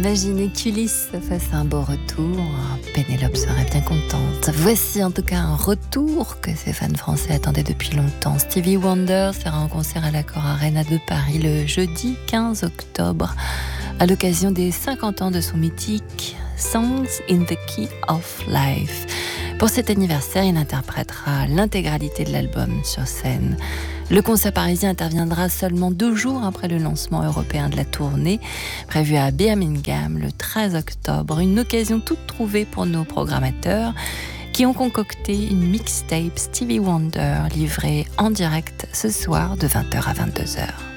imaginez qu'Ulysse fasse un beau retour. Pénélope serait bien contente. Voici en tout cas un retour que ces fans français attendaient depuis longtemps. Stevie Wonder sera en concert à l'Accor Arena de Paris le jeudi 15 octobre à l'occasion des 50 ans de son mythique Songs in the Key of Life. Pour cet anniversaire, il interprétera l'intégralité de l'album sur scène. Le concert parisien interviendra seulement 2 jours après le lancement européen de la tournée, prévu à Birmingham le 13 octobre. Une occasion toute trouvée pour nos programmateurs qui ont concocté une mixtape Stevie Wonder livrée en direct ce soir de 20h à 22h.